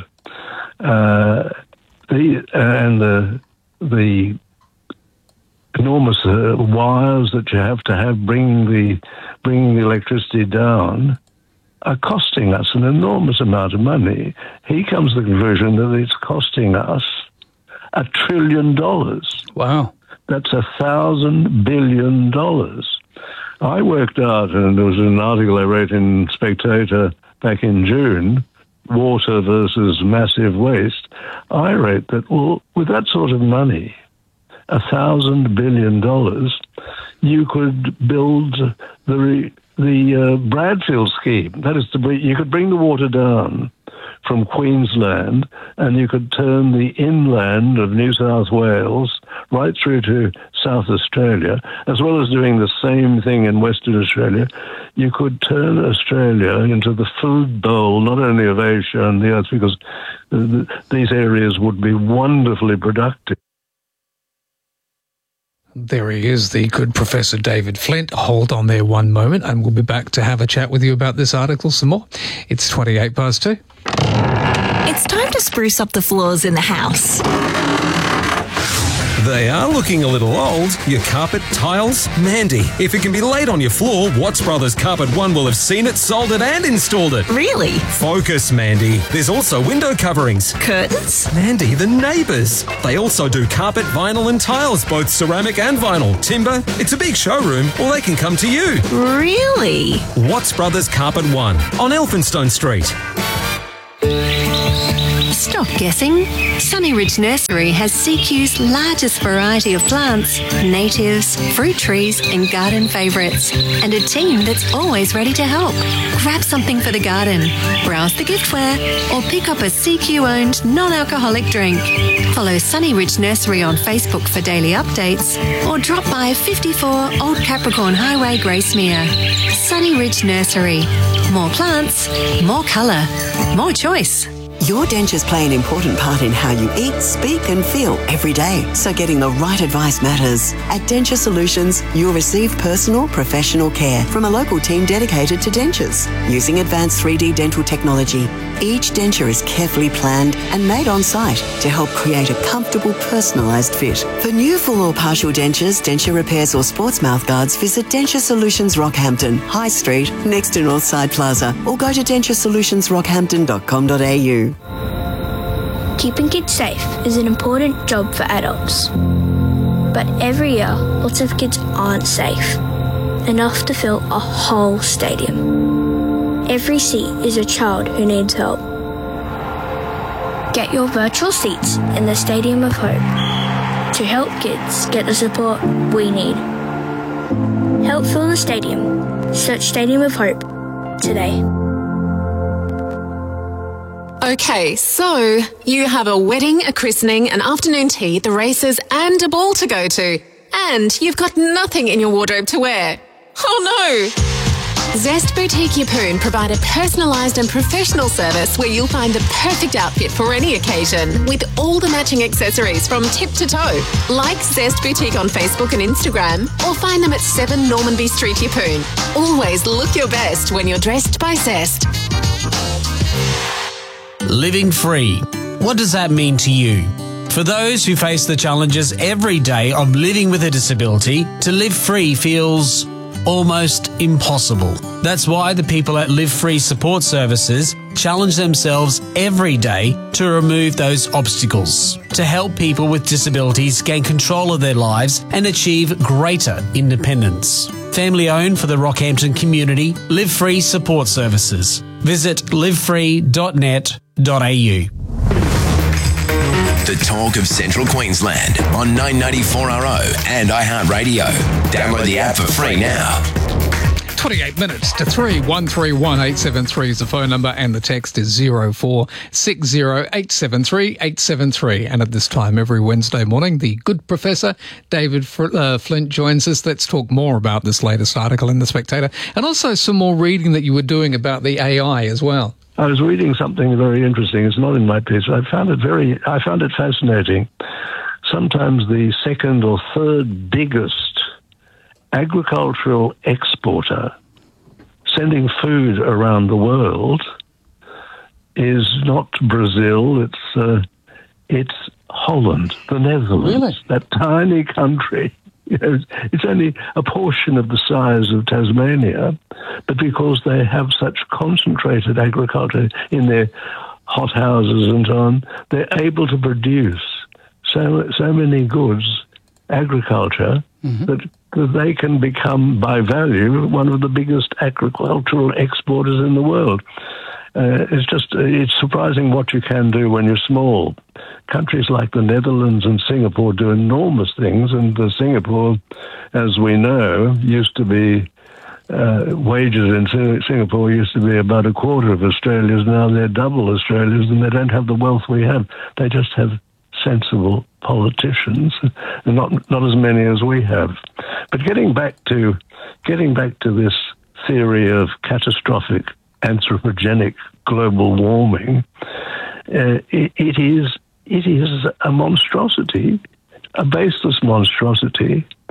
uh, the, uh, and the the enormous uh, wires that you have to have bringing the bringing the electricity down, are costing us an enormous amount of money. He comes to the conclusion that it's costing us a trillion dollars. Wow. That's a thousand billion dollars. I worked out, and there was an article I wrote in Spectator back in June, water versus massive waste. I wrote that, well, with that sort of money, a thousand billion dollars, you could build the the uh, Bradfield scheme. That is to be, you could bring the water down from Queensland, and you could turn the inland of New South Wales right through to South Australia, as well as doing the same thing in Western Australia. You could turn Australia into the food bowl, not only of Asia and the Earth, because these areas would be wonderfully productive. There he is, the good Professor David Flint. Hold on there one moment and we'll be back to have a chat with you about this article some more. It's twenty-eight past two. It's time to spruce up the floors in the house. They are looking a little old. Your carpet, tiles, Mandy. If it can be laid on your floor, Watts Brothers Carpet One will have seen it, sold it and installed it. Really? Focus, Mandy. There's also window coverings. Curtains? Mandy, the neighbours. They also do carpet, vinyl and tiles, both ceramic and vinyl. Timber. It's a big showroom, or they can come to you. Really? Watts Brothers Carpet One on Elphinstone Street. Stop guessing. Sunny Ridge Nursery has C Q's largest variety of plants, natives, fruit trees and garden favourites, and a team that's always ready to help. Grab something for the garden, browse the giftware, or pick up a C Q-owned non-alcoholic drink. Follow Sunny Ridge Nursery on Facebook for daily updates, or drop by fifty-four Old Capricorn Highway, Gracemere. Sunny Ridge Nursery. More plants, more colour, more choice. Your dentures play an important part in how you eat, speak and feel every day, so getting the right advice matters. At Denture Solutions, you'll receive personal, professional care from a local team dedicated to dentures. Using advanced three D dental technology, each denture is carefully planned and made on site to help create a comfortable, personalised fit. For new full or partial dentures, denture repairs or sports mouth guards, visit Denture Solutions Rockhampton, High Street, next to Northside Plaza, or go to denture solutions rockhampton dot com dot a u. Keeping kids safe is an important job for adults. But every year, lots of kids aren't safe enough to fill a whole stadium. Every seat is a child who needs help. Get your virtual seats in the Stadium of Hope to help kids get the support we need. Help fill the stadium. Search Stadium of Hope today. Okay, so you have a wedding, a christening, an afternoon tea, the races and a ball to go to. And you've got nothing in your wardrobe to wear. Oh no! Zest Boutique Yeppoon provide a personalised and professional service where you'll find the perfect outfit for any occasion with all the matching accessories from tip to toe. Like Zest Boutique on Facebook and Instagram or find them at seven Normanby Street, Yeppoon. Always look your best when you're dressed by Zest. Living free. What does that mean to you? For those who face the challenges every day of living with a disability, to live free feels almost impossible. That's why the people at Live Free Support Services challenge themselves every day to remove those obstacles, to help people with disabilities gain control of their lives and achieve greater independence. Family owned for the Rockhampton community, Live Free Support Services. Visit live free dot net dot a u. The talk of Central Queensland on nine ninety-four R O and iHeartRadio. Download the app for free now. twenty-eight minutes to three. one three one eight seven three is the phone number and the text is zero four six zero eight seven three eight seven three. And at this time every Wednesday morning, the good Professor David uh, Flint joins us. Let's talk more about this latest article in The Spectator and also some more reading that you were doing about the A I as well. I was reading something very interesting. It's not in my piece. I found it very, I found it fascinating. Sometimes the second or third biggest agricultural exporter sending food around the world is not Brazil, it's uh, it's Holland, the Netherlands, really? That tiny country. You know, it's only a portion of the size of Tasmania, but because they have such concentrated agriculture in their hot houses and so on, they're able to produce so so many goods, agriculture, mm-hmm. that, that they can become, by value, one of the biggest agricultural exporters in the world. Uh, it's just, it's surprising what you can do when you're small. Countries like the Netherlands and Singapore do enormous things, and uh, Singapore, as we know, used to be, uh, wages in Singapore used to be about a quarter of Australia's. Now they're double Australia's, and they don't have the wealth we have. They just have sensible politicians, and not not as many as we have. But getting back to getting back to this theory of catastrophic anthropogenic global warming, uh, it, it is it is a monstrosity, a baseless monstrosity,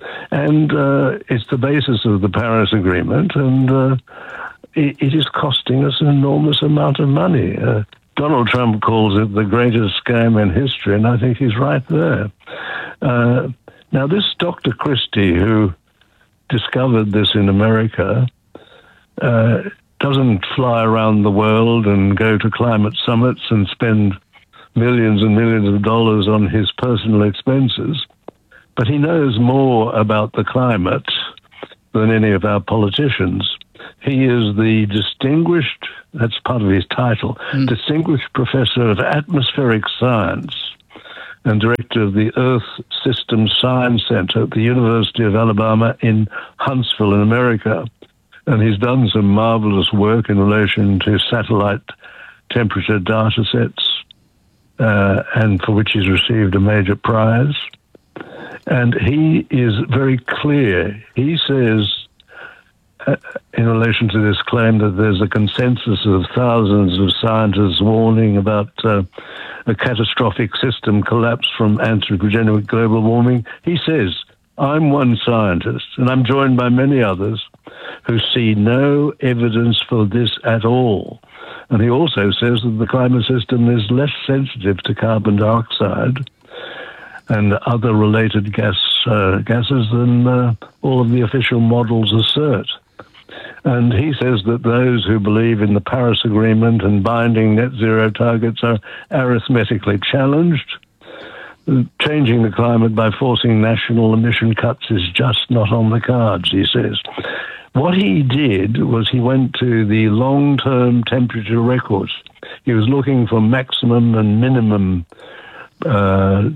And uh, it's the basis of the Paris Agreement, and uh, it, it is costing us an enormous amount of money. Uh, Donald Trump calls it the greatest scam in history, and I think he's right there. Uh, now, this Doctor Christie, who discovered this in America, uh, doesn't fly around the world and go to climate summits and spend millions and millions of dollars on his personal expenses, but he knows more about the climate than any of our politicians. He is the distinguished, that's part of his title, mm. Distinguished Professor of Atmospheric Science and Director of the Earth Systems Science Center at the University of Alabama in Huntsville in America. And he's done some marvelous work in relation to satellite temperature data sets, uh, and for which he's received a major prize. And he is very clear. He says, uh, in relation to this claim that there's a consensus of thousands of scientists warning about uh, a catastrophic system collapse from anthropogenic global warming, he says, I'm one scientist, and I'm joined by many others who see no evidence for this at all. And he also says that the climate system is less sensitive to carbon dioxide and other related gas uh, gases than uh, all of the official models assert. And he says that those who believe in the Paris Agreement and binding net zero targets are arithmetically challenged. Changing the climate by forcing national emission cuts is just not on the cards, he says. What he did was he went to the long-term temperature records. He was looking for maximum and minimum uh,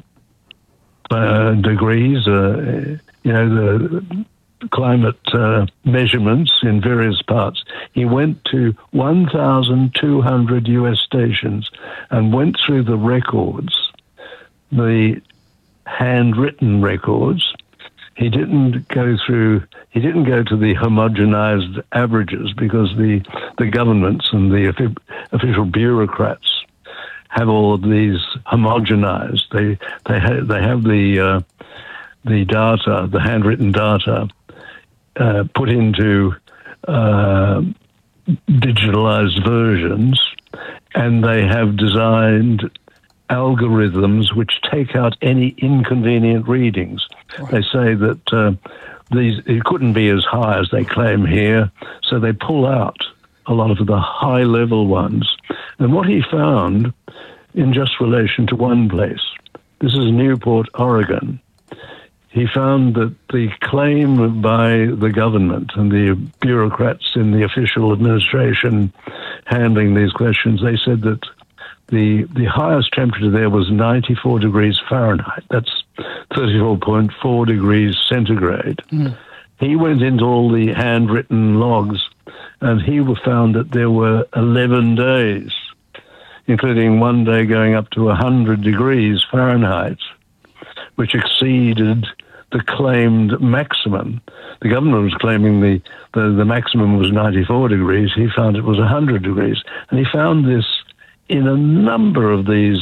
uh, degrees, uh, you know, the climate uh, measurements in various parts. He went to one thousand two hundred U S stations and went through the records, the handwritten records. He didn't go through, he didn't go to the homogenized averages because the, the governments and the official bureaucrats have all of these homogenized. They, they, ha- they have the, uh, the data, the handwritten data, uh, put into uh, digitalized versions, and they have designed algorithms which take out any inconvenient readings. Right. They say that uh, these it couldn't be as high as they claim here, so they pull out a lot of the high-level ones. And what he found in just relation to one place, this is Newport, Oregon, he found that the claim by the government and the bureaucrats in the official administration handling these questions, they said that The the highest temperature there was ninety-four degrees Fahrenheit. That's thirty-four point four degrees centigrade. Mm. He went into all the handwritten logs, and he found that there were eleven days, including one day going up to one hundred degrees Fahrenheit, which exceeded the claimed maximum. The government was claiming the, the, the maximum was ninety-four degrees. He found it was one hundred degrees. And he found this in a number of these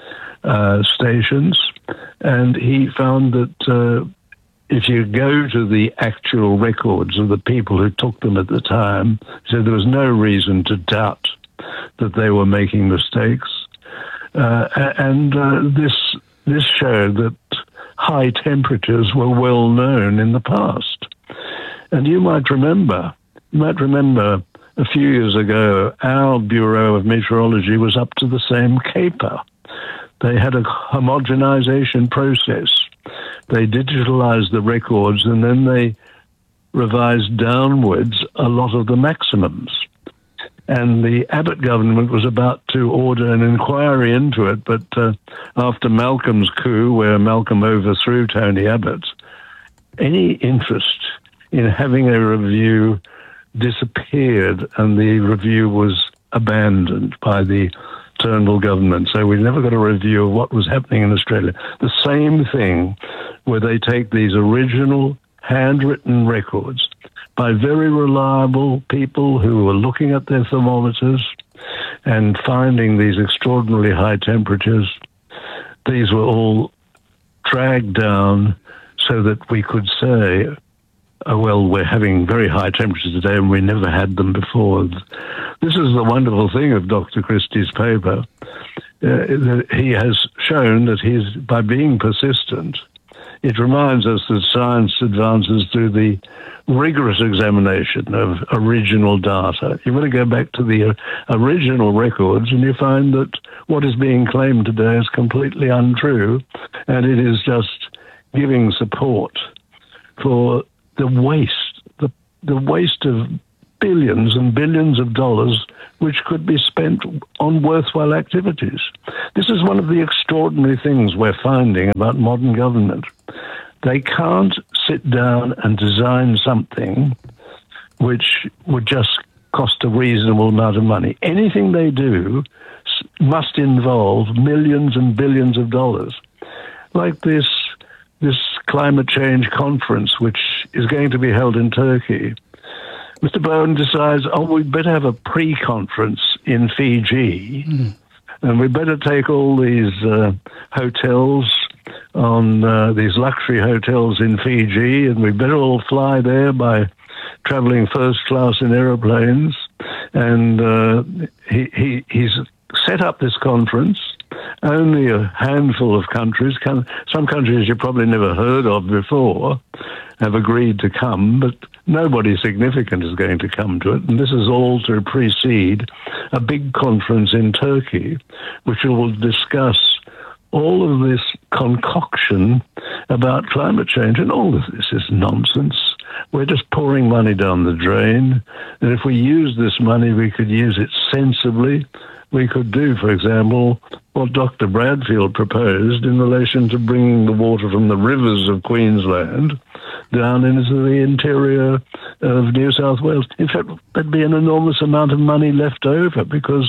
uh, stations, and he found that uh, if you go to the actual records of the people who took them at the time, he said there was no reason to doubt that they were making mistakes. Uh, and uh, this this showed that high temperatures were well known in the past. And you might remember, you might remember a few years ago, our Bureau of Meteorology was up to the same caper. They had a homogenization process. They digitalized the records, and then they revised downwards a lot of the maximums. And the Abbott government was about to order an inquiry into it, but uh, after Malcolm's coup, where Malcolm overthrew Tony Abbott, any interest in having a review disappeared, and the review was abandoned by the Turnbull government. So we never got a review of what was happening in Australia. The same thing where they take these original handwritten records by very reliable people who were looking at their thermometers and finding these extraordinarily high temperatures. These were all dragged down so that we could say, oh, well, we're having very high temperatures today and we never had them before. This is the wonderful thing of Doctor Christie's paper. Uh, that he has shown that he's, by being persistent, it reminds us that science advances through the rigorous examination of original data. You've got to go back to the uh, original records and you find that what is being claimed today is completely untrue, and it is just giving support for the waste, the, the waste of billions and billions of dollars which could be spent on worthwhile activities. This is one of the extraordinary things we're finding about modern government. They can't sit down and design something which would just cost a reasonable amount of money. Anything they do must involve millions and billions of dollars. Like this, this climate change conference, which is going to be held in Turkey. Mister Bowen decides, oh, we'd better have a pre-conference in Fiji, mm. and we better take all these uh, hotels on uh, these luxury hotels in Fiji, and we better all fly there by travelling first class in aeroplanes. And uh, he, he he's set up this conference. Only a handful of countries, some countries you've probably never heard of before, have agreed to come, but nobody significant is going to come to it. And this is all to precede a big conference in Turkey, which will discuss all of this concoction about climate change. And all of this is nonsense. We're just pouring money down the drain. And if we use this money, we could use it sensibly. We could do, for example, what Doctor Bradfield proposed in relation to bringing the water from the rivers of Queensland down into the interior of New South Wales. In fact, there'd be an enormous amount of money left over, because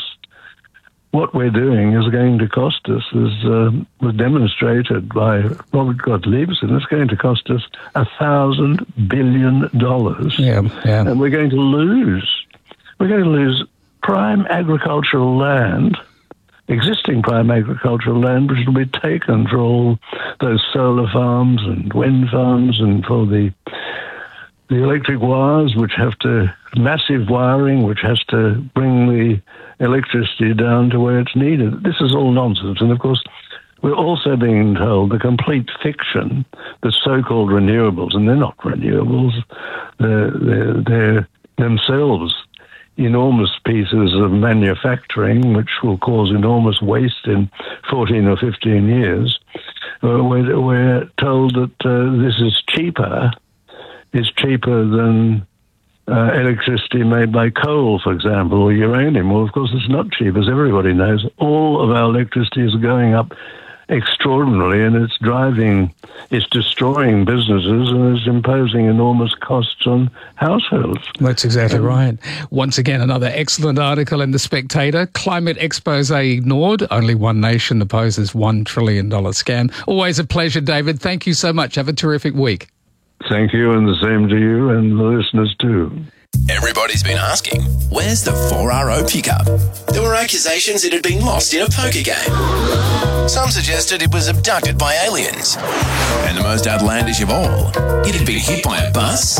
what we're doing is going to cost us, as uh, was demonstrated by Robert Gottliebsen, it's going to cost us a thousand billion dollars. Yeah, yeah. And we're going to lose. We're going to lose prime agricultural land, existing prime agricultural land, which will be taken for all those solar farms and wind farms, and for the the electric wires, which have to, massive wiring, which has to bring the electricity down to where it's needed. This is all nonsense. And of course, we're also being told the complete fiction, the so-called renewables, and they're not renewables, they're, they're, they're themselves enormous pieces of manufacturing which will cause enormous waste in fourteen or fifteen years. Uh, we're, we're told that uh, this is cheaper, it's cheaper than uh, electricity made by coal, for example, or uranium. Well, of course, it's not cheap, as everybody knows. All of our electricity is going up extraordinarily, and it's driving, it's destroying businesses, and it's imposing enormous costs on households. That's exactly um, right. Once again, another excellent article in The Spectator. Climate expose ignored. Only one nation opposes one trillion dollars scam. Always a pleasure, David. Thank you so much. Have a terrific week. Thank you, and the same to you and the listeners too. Everybody's been asking, where's the four R O pickup? There were accusations it had been lost in a poker game. Some suggested it was abducted by aliens. And the most outlandish of all, it had been hit by a bus.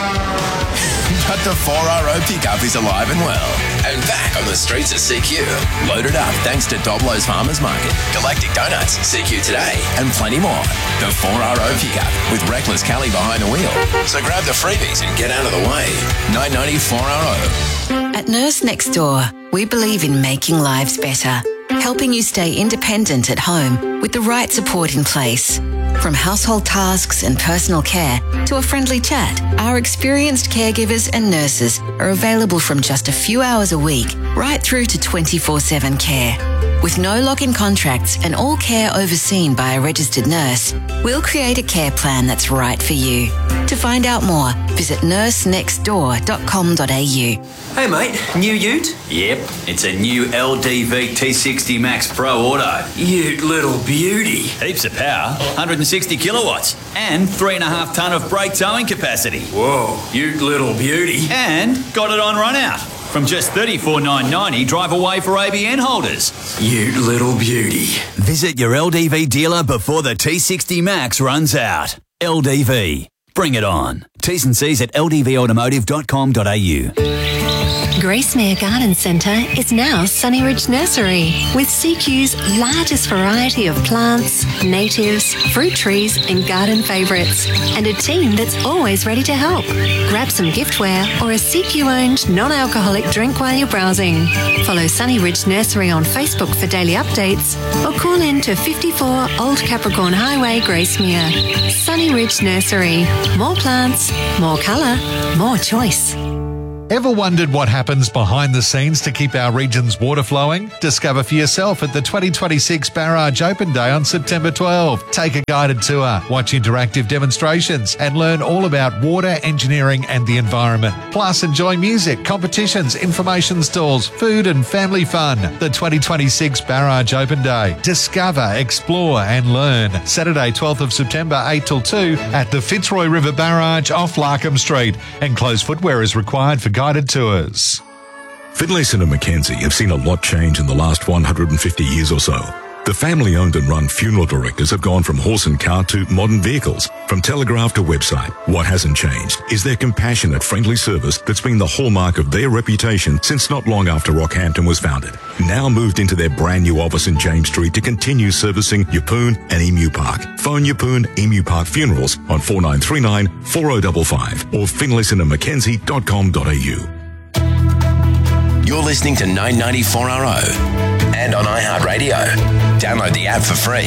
But the four R O pickup is alive and well, and back on the streets of C Q. Loaded up thanks to Doblo's Farmers Market, Galactic Donuts, C Q Today, and plenty more. The four R O pickup with Reckless Kelly behind the wheel. So grab the freebies and get out of the way. nine ninety four R O. At Nurse Next Door, we believe in making lives better, helping you stay independent at home with the right support in place. From household tasks and personal care to a friendly chat, our experienced caregivers and nurses are available from just a few hours a week right through to twenty-four seven care. With no lock-in contracts and all care overseen by a registered nurse, we'll create a care plan that's right for you. To find out more, visit nurse next door dot com dot a u. Hey mate, new ute? Yep, it's a new L D V T sixty Max Pro Auto. Ute little beauty. Heaps of power, one hundred sixty kilowatts, and three and a half tonne of brake towing capacity. Whoa, ute little beauty. And got it on run out. From just thirty-four thousand nine hundred ninety dollars, drive away for A B N holders. Ute little beauty. Visit your L D V dealer before the T sixty Max runs out. L D V. Bring it on. T's and C's at l d v automotive dot com dot a u. Gracemere Garden Centre is now Sunny Ridge Nursery with C Q's largest variety of plants, natives, fruit trees and garden favourites, and a team that's always ready to help. Grab some giftware or a C Q-owned non-alcoholic drink while you're browsing. Follow Sunny Ridge Nursery on Facebook for daily updates or call in to fifty-four Old Capricorn Highway, Gracemere. Sunny Ridge Nursery. More plants, more colour, more choice. Ever wondered what happens behind the scenes to keep our region's water flowing? Discover for yourself at the twenty twenty-six Barrage Open Day on September twelfth. Take a guided tour, watch interactive demonstrations and learn all about water, engineering and the environment. Plus enjoy music, competitions, information stalls, food and family fun. The twenty twenty-six Barrage Open Day. Discover, explore and learn. Saturday twelfth of September eight till two at the Fitzroy River Barrage off Larkham Street. Enclosed footwear is required for guided tours. Finlayson and Mackenzie have seen a lot change in the last one hundred fifty years or so. The family-owned and run funeral directors have gone from horse and cart to modern vehicles, from telegraph to website. What hasn't changed is their compassionate, friendly service that's been the hallmark of their reputation since not long after Rockhampton was founded. Now moved into their brand new office in James Street to continue servicing Yeppoon and Emu Park. Phone Yeppoon Emu Park Funerals on four nine three nine, four oh five five or finlayson and mackenzie dot com dot a u. You're listening to nine ninety-four R O and on iHeartRadio. Download the app for free.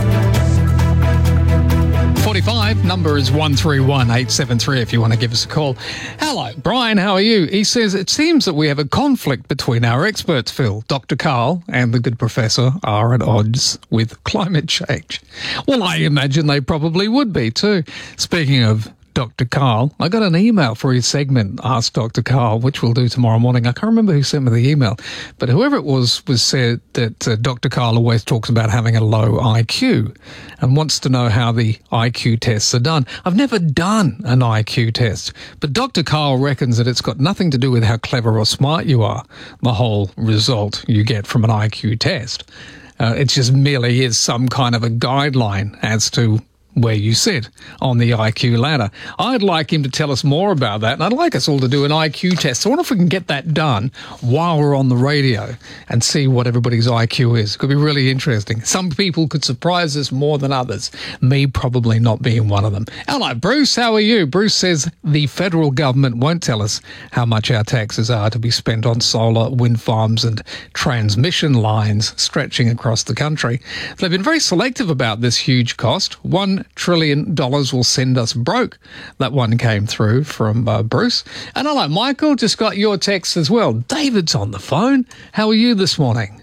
forty-five, number is one three one eight seven three if you want to give us a call. Hello, Brian, how are you? He says, it seems that we have a conflict between our experts, Phil. Doctor Carl and the good professor are at odds with climate change. Well, I imagine they probably would be too. Speaking of Doctor Carl, I got an email for his segment, Ask Doctor Carl, which we'll do tomorrow morning. I can't remember who sent me the email, but whoever it was was said that uh, Doctor Carl always talks about having a low I Q and wants to know how the I Q tests are done. I've never done an I Q test, but Doctor Carl reckons that it's got nothing to do with how clever or smart you are, the whole result you get from an I Q test. Uh, it just merely is some kind of a guideline as to where you sit on the I Q ladder. I'd like him to tell us more about that, and I'd like us all to do an I Q test. So I wonder if we can get that done while we're on the radio and see what everybody's I Q is. It could be really interesting. Some people could surprise us more than others, me probably not being one of them. Hello, Bruce, how are you? Bruce says the federal government won't tell us how much our taxes are to be spent on solar, wind farms and transmission lines stretching across the country. They've been very selective about this huge cost. One trillion dollars will send us broke. That one came through from uh, Bruce. And hello, Michael, just got your text as well. David's on the phone. How are you this morning?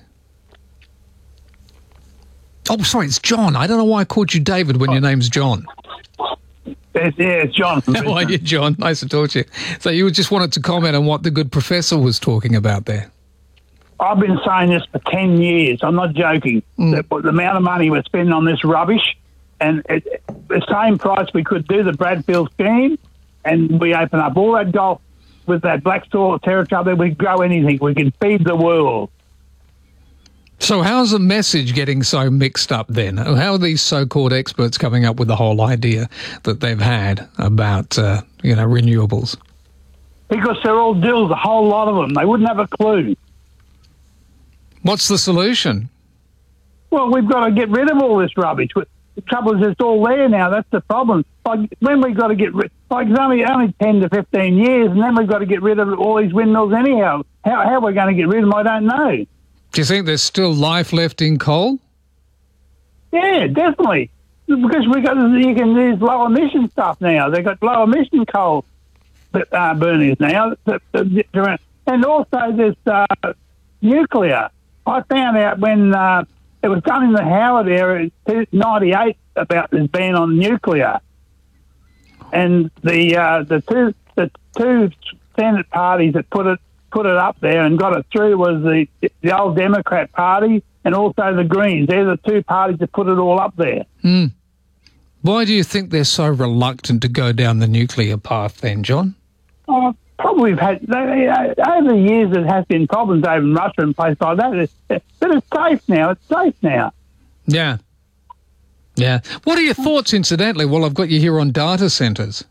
Oh, sorry, it's John. I don't know why I called you David when your name's John. It's, yeah, it's John. How are you, John? Nice to talk to you. So you just wanted to comment on what the good professor was talking about there. I've been saying this for ten years. I'm not joking. Mm. The, the amount of money we're spending on this rubbish, and it, the same price we could do the Bradfield scheme, and we open up all that golf with that black soil territory there, we grow anything. We can feed the world. So how's the message getting so mixed up then? How are these so-called experts coming up with the whole idea that they've had about, uh, you know, renewables? Because they're all dills, a whole lot of them. They wouldn't have a clue. What's the solution? Well, we've got to get rid of all this rubbish. The trouble is it's all there now. That's the problem. Like, when we've got to get rid... Like, it's only, only ten to fifteen years, and then we've got to get rid of all these windmills anyhow. How, how we're going to get rid of them, I don't know. Do you think there's still life left in coal? Yeah, definitely. Because we got you can use low emission stuff now. They've got low emission coal uh, burners now. And also there's uh, nuclear. I found out when uh, it was done in the Howard area in ninety-eight about this ban on nuclear. And the uh, the two the two Senate parties that put it put it up there and got it through was the the old Democrat Party and also the Greens. They're the two parties that put it all up there. Mm. Why do you think they're so reluctant to go down the nuclear path then, John? Oh, probably we've had, they, over the years there has been problems over in Russia and places like that. But it's safe now. It's safe now. Yeah. Yeah. What are your thoughts, incidentally, while I've got you here on data centres?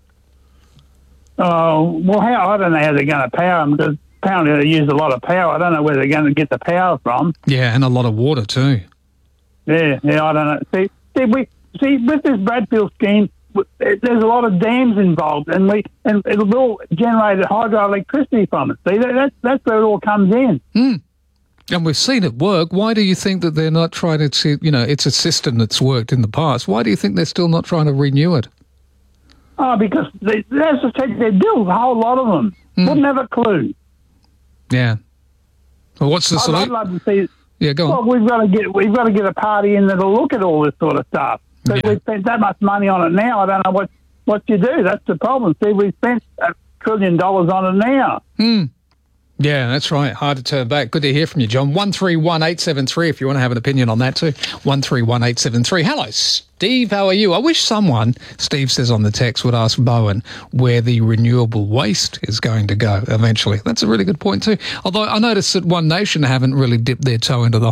Oh, well, how I don't know how they're going to power them because apparently they use a lot of power. I don't know where they're going to get the power from. Yeah, and a lot of water too. Yeah, yeah, I don't know. See, see, we see with this Bradfield scheme, there's a lot of dams involved, and we and it'll all generate hydroelectricity from it. See, that, that's that's where it all comes in. Mm. And we've seen it work. Why do you think that they're not trying to see, you know, it's a system that's worked in the past. Why do you think they're still not trying to renew it? Oh, because they, as I said, they do, a whole lot of them. Mm. Wouldn't have a clue. Yeah. Well, what's the I'd, solution? I'd love to see... Yeah, go on. Well, we've got to get we've got to get a party in that'll look at all this sort of stuff. But Yeah. we've spent that much money on it now. I don't know what, what you do. That's the problem. See, we've spent a trillion dollars on it now. Hmm. Yeah, that's right. Hard to turn back. Good to hear from you, John. one three one eight seven three if you want to have an opinion on that too. one three one eight seven three. Hello, Steve. How are you? I wish someone, Steve says on the text, would ask Bowen where the renewable waste is going to go eventually. That's a really good point too. Although I noticed that One Nation haven't really dipped their toe into the